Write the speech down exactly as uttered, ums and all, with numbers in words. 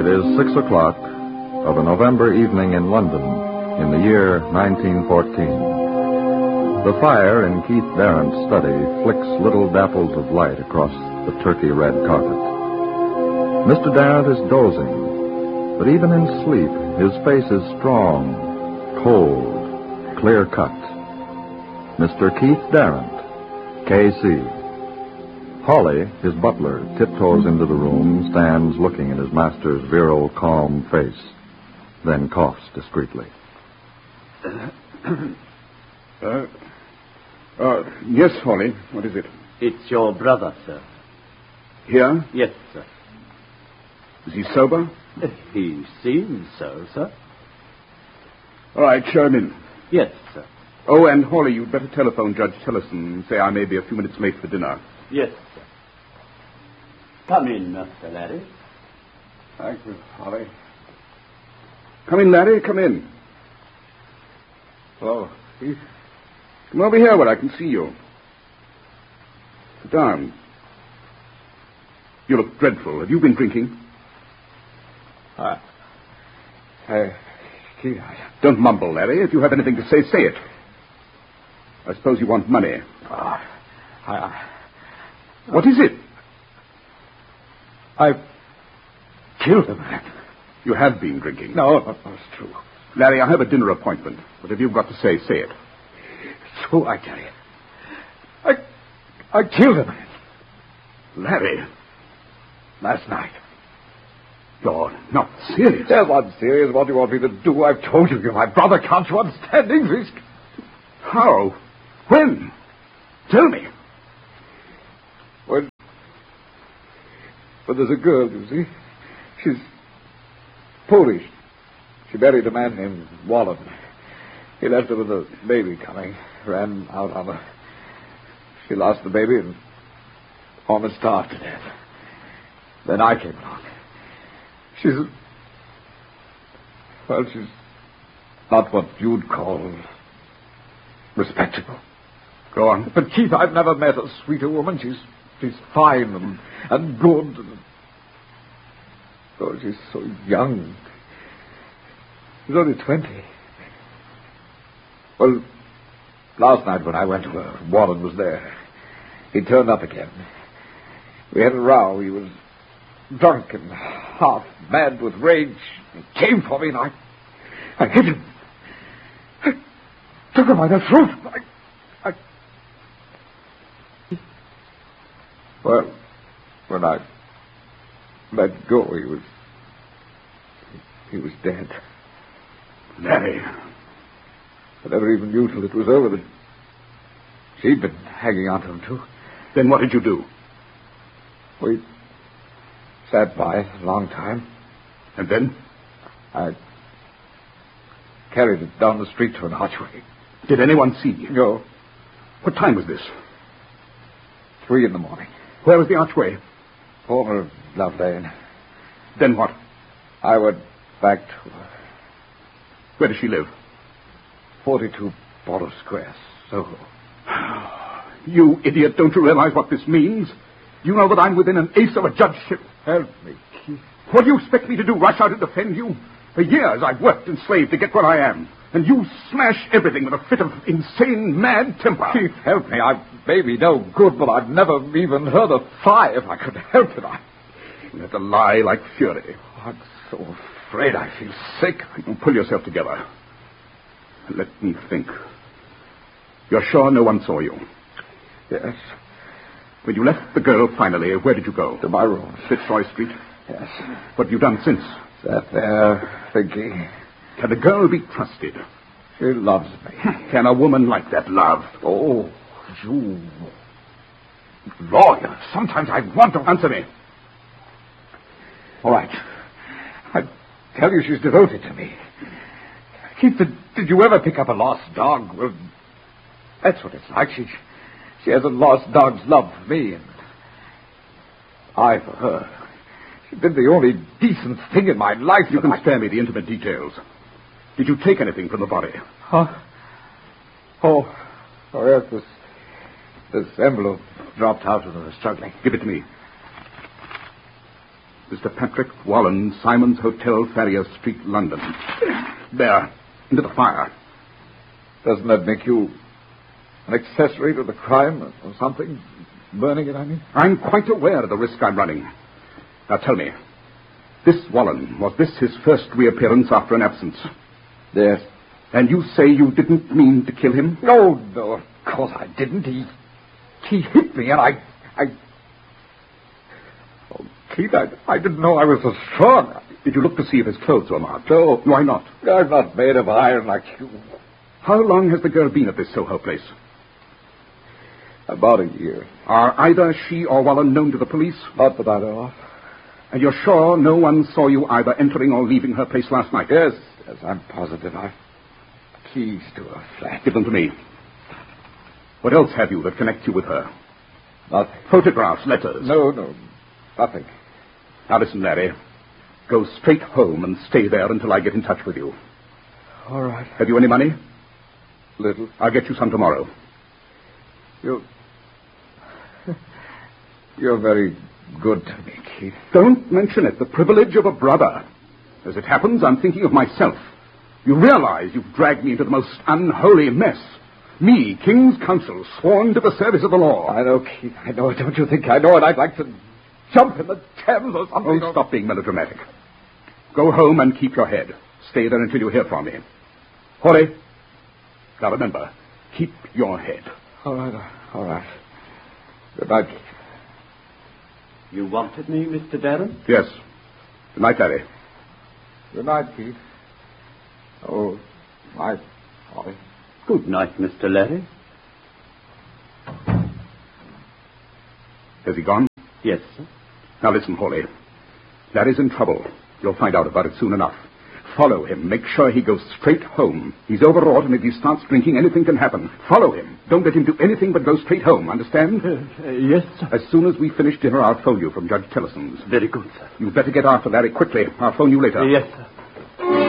It is six o'clock of a November evening in London in the year nineteen fourteen. The fire in Keith Darrant's study flicks little dapples of light across the turkey-red carpet. Mister Darrant is dozing, but even in sleep, his face is strong, cold, clear-cut. Mister Keith Darrant, K C Holly, his butler, tiptoes into the room, stands looking at his master's virile, calm face, then coughs discreetly. uh, uh, yes, Holly. What is it? It's your brother, sir. Here? Yes, sir. Is he sober? He seems so, sir. All right, show him in. Yes, sir. Oh, and Holly, you'd better telephone Judge Tellison and say I may be a few minutes late for dinner. Yes, sir. Come in, Mister Larry. Thank you, Holly. Come in, Larry, come in. Hello, Keith. Come over here where I can see you. Sit down. You look dreadful. Have you been drinking? Uh, uh, Keith, I... Don't mumble, Larry. If you have anything to say, say it. I suppose you want money. Uh, I... I... What is it? I've killed a man. You have been drinking. No, no, no, it's true. Larry, I have a dinner appointment. Whatever you've got to say, say it. It's true, I tell you. I... I killed a man. Larry. Last night. You're not serious. Yes, I'm serious. What do you want me to do? I've told you you're my brother. Can't you understand English? How? When? Tell me. When... But there's a girl, you see. She's Polish. She married a man named Wallen. He left her with a baby coming. Ran out on her. She lost the baby and almost starved to death. Then I came along. She's... Well, she's not what you'd call respectable. Go on. But, Keith, I've never met a sweeter woman. She's she's fine and, and good. And, oh, she's so young. She's only twenty. Well, last night when I went to her, Warren was there. He turned up again. We had a row. He was drunk and half mad with rage. He came for me and I... I hit him. I took him by the throat. I... I... Well, when I let go, he was... He was dead. Larry. I never even knew till it was over that she'd been hanging on to him, too. Then what did you do? We sat by a long time. And then? I carried it down the street to an archway. Did anyone see you? No. What time was this? Three in the morning. Where was the archway? Corner of Love Lane. Then what? I went back to her. Where does she live? forty-two Border Square, Soho. You idiot, don't you realize what this means? You know that I'm within an ace of a judgeship. Help me, Keith. What do you expect me to do, rush out and defend you? For years I've worked and slaved to get where I am. And you smash everything with a fit of insane, mad temper. Keith, help me. I may be no good, but I've never even heard a fly if I could help it. I... You have to lie like fury. I'm so afraid I feel sick. You pull yourself together. Let me think. You're sure no one saw you? Yes. When you left the girl finally, where did you go? To my room. Fitzroy Street? Yes. What have you done since? Sat there, thinking. Can a girl be trusted? She loves me. Can a woman like that love? Oh, you... Lawyer, sometimes I want to... Answer me. All right. I tell you she's devoted to me. Keith, did, did you ever pick up a lost dog? Well, that's what it's like. She, she has a lost dog's love for me, and I for her. She did the only decent thing in my life. You can spare me the intimate details. Did you take anything from the body? Huh? Oh, oh yes, this, this envelope dropped out when I was struggling. Give it to me. Mister Patrick Wallen, Simon's Hotel, Farrier Street, London. There, into the fire. Doesn't that make you an accessory to the crime or something? Burning it, I mean? I'm quite aware of the risk I'm running. Now tell me, this Wallen, was this his first reappearance after an absence? Yes. And you say you didn't mean to kill him? No, no, of course I didn't. He, he hit me and I, I... Oh, Keith, I, I didn't know I was so strong. Did you look to see if his clothes were marked? No. Why not? I'm not made of iron like you. How long has the girl been at this Soho place? About a year. Are either she or Wallen known to the police? Not that I know of. And you're sure no one saw you either entering or leaving her place last night? Yes, yes, I'm positive. I've keys to her flat. Give them to me. What else have you that connects you with her? Nothing. Photographs, letters? No, no, nothing. Now listen, Larry. Go straight home and stay there until I get in touch with you. All right. Have you any money? Little. I'll get you some tomorrow. You... You're very good to me, Keith. Don't mention it. The privilege of a brother. As it happens, I'm thinking of myself. You realize you've dragged me into the most unholy mess. Me, King's Counsel, sworn to the service of the law. I know, Keith. I know it. Don't you think I know it? I'd like to jump in the Thames or something. Oh, stop being melodramatic. Go home and keep your head. Stay there until you hear from me. Hurry. Now remember, keep your head. All right, all right. Good night, Keith. You wanted me, Mister Darren? Yes. Good night, Larry. Good night, Keith. Oh, night, Holly. Good night, Mister Larry. Has he gone? Yes, sir. Now listen, Hawley. Larry's in trouble. You'll find out about it soon enough. Follow him. Make sure he goes straight home. He's overwrought, and if he starts drinking, anything can happen. Follow him. Don't let him do anything but go straight home. Understand? Uh, uh, yes, sir. As soon as we finish dinner, I'll phone you from Judge Tillison's. Very good, sir. You'd better get after Larry quickly. I'll phone you later. Uh, yes, sir.